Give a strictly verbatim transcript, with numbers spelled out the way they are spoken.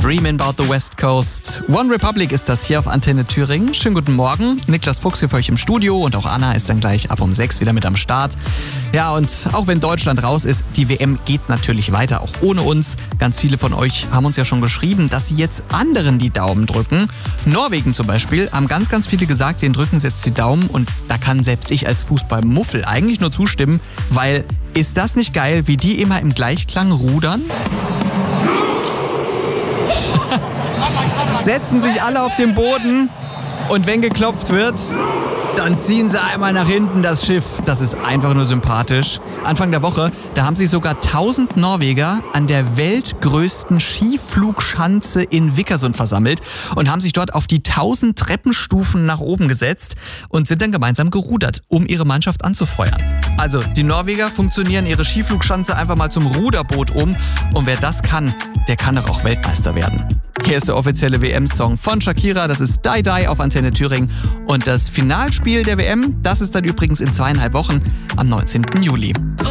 Dreamin' about the West Coast. One Republic ist das hier auf Antenne Thüringen. Schönen guten Morgen. Niklas Fuchs hier für euch im Studio und auch Anna ist dann gleich ab um sechs wieder mit am Start. Ja, und auch wenn Deutschland raus ist, die W M geht natürlich weiter, auch ohne uns. Ganz viele von euch haben uns ja schon geschrieben, dass sie jetzt anderen die Daumen drücken. Norwegen zum Beispiel haben ganz, ganz viele gesagt, den drücken sie jetzt die Daumen. Und da kann selbst ich als Fußballmuffel eigentlich nur zustimmen, weil ist das nicht geil, wie die immer im Gleichklang rudern? Setzen sich alle auf den Boden und wenn geklopft wird, dann ziehen sie einmal nach hinten das Schiff. Das ist einfach nur sympathisch. Anfang der Woche, da haben sich sogar tausend Norweger an der weltgrößten Skiflugschanze in Vikersund versammelt und haben sich dort auf die tausend Treppenstufen nach oben gesetzt und sind dann gemeinsam gerudert, um ihre Mannschaft anzufeuern. Also, die Norweger funktionieren ihre Skiflugschanze einfach mal zum Ruderboot um und wer das kann, der kann doch auch Weltmeister werden. Hier ist der offizielle W M-Song von Shakira, das ist Die Die auf Antenne Thüringen. Und das Finalspiel der W M, das ist dann übrigens in zweieinhalb Wochen am neunzehnten Juli.